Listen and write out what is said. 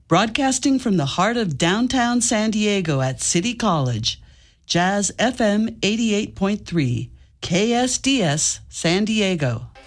Broadcasting from the heart of downtown San Diego at City College, Jazz FM 88.3, KSDS San Diego.